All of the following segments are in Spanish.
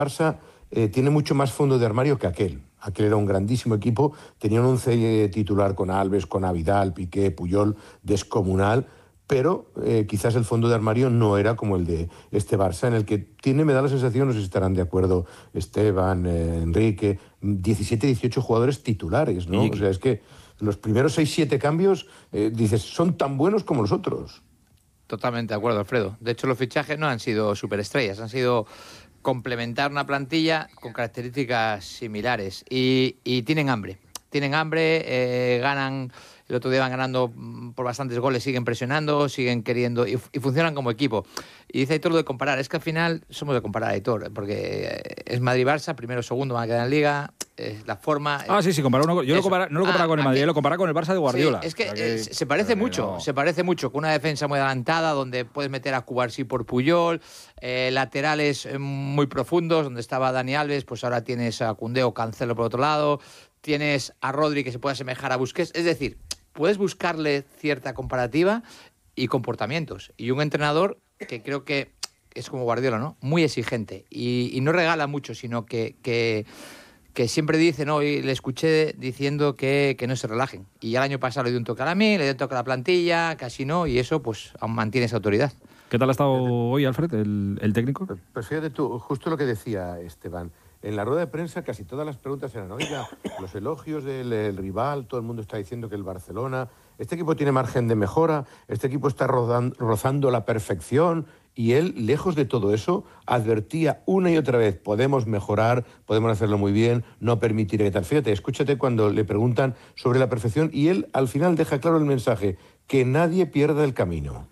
Barça tiene mucho más fondo de armario que aquel. Aquel era un grandísimo equipo, tenía un 11 titular con Alves, con Vidal, Piqué, Puyol, descomunal, pero quizás el fondo de armario no era como el de este Barça, en el que me da la sensación, no sé si estarán de acuerdo Esteban, Enrique, 17, 18 jugadores titulares, ¿no? O sea, es que los primeros 6, 7 cambios, dices, son tan buenos como los otros. Totalmente de acuerdo, Alfredo. De hecho, los fichajes no han sido superestrellas, han sido complementar una plantilla con características similares y tienen hambre. Tienen hambre, ganan. El otro día van ganando por bastantes goles, siguen presionando, siguen queriendo y funcionan como equipo. Y dice Aitor lo de comparar. Es que al final somos de comparar, Aitor, porque es Madrid-Barça, primero o segundo van a quedar en Liga, la forma... Sí, comparar uno. Yo no lo comparaba con el Madrid, lo comparaba con el Barça de Guardiola. Sí, es que se parece mucho, se parece mucho, con una defensa muy adelantada, donde puedes meter a Cubarsí por Puyol, laterales muy profundos, donde estaba Dani Alves, pues ahora tienes a Koundé o Cancelo por otro lado, tienes a Rodri que se puede asemejar a Busquets, es decir, puedes buscarle cierta comparativa y comportamientos. Y un entrenador que creo que es como Guardiola, ¿no? Muy exigente y no regala mucho, sino que siempre dice, ¿no? Y le escuché diciendo que no se relajen. Y ya el año pasado le dio un toque a la mí, le dio un toque a la plantilla, casi no, y eso pues aún mantiene esa autoridad. ¿Qué tal ha estado hoy, Alfred, el técnico? Pues fíjate tú, justo lo que decía Esteban. En la rueda de prensa casi todas las preguntas eran, oiga, los elogios del rival, todo el mundo está diciendo que el Barcelona, este equipo tiene margen de mejora, este equipo está rozando la perfección, y él, lejos de todo eso, advertía una y otra vez, podemos mejorar, podemos hacerlo muy bien, no permitir que tal. Fíjate, escúchate cuando le preguntan sobre la perfección y él al final deja claro el mensaje, que nadie pierda el camino.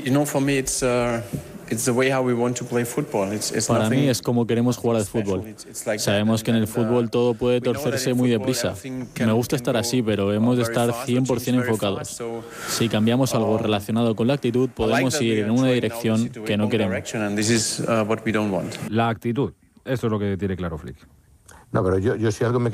Para mí es como queremos jugar al fútbol. Sabemos que en el fútbol todo puede torcerse muy deprisa. Me gusta estar así, pero hemos de estar 100% enfocados. Si cambiamos algo relacionado con la actitud, podemos ir en una dirección que no queremos. La actitud, eso es lo que tiene claro Flick. No, pero yo si algo me